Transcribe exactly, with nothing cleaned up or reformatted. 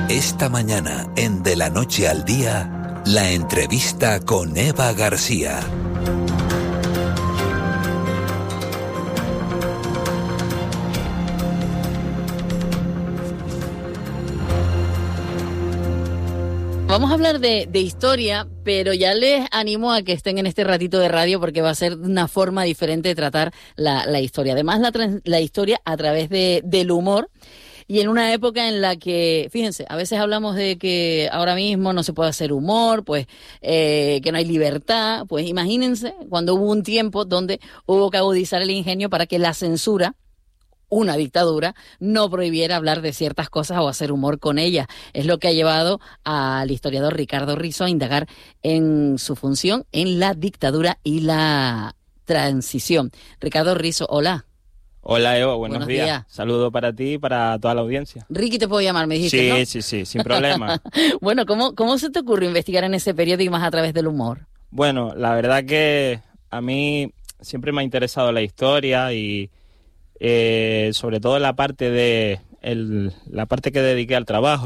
Esta mañana, en De la Noche al Día, la entrevista con Eva García. Vamos a hablar de, de historia, pero ya les animo a que estén en este ratito de radio porque va a ser una forma diferente de tratar la, la historia. Además, la, trans, la historia a través de, del humor. Y en una época en la que, fíjense, a veces hablamos de que ahora mismo no se puede hacer humor, pues eh, que no hay libertad. Pues imagínense cuando hubo un tiempo donde hubo que agudizar el ingenio para que la censura, una dictadura, no prohibiera hablar de ciertas cosas o hacer humor con ellas. Es lo que ha llevado al historiador Ricardo Rizo a indagar en su función en la dictadura y la transición. Ricardo Rizo, hola. Hola Eva, buenos, buenos días. días. Saludo para ti y para toda la audiencia. Ricky te puedo llamar, me dijiste, Sí, ¿no? sí, sí, sin problema. Bueno, ¿cómo, ¿cómo se te ocurre investigar en ese periodo y más a través del humor? Bueno, la verdad que a mí siempre me ha interesado la historia y eh, sobre todo la parte de el, la parte que dediqué al trabajo,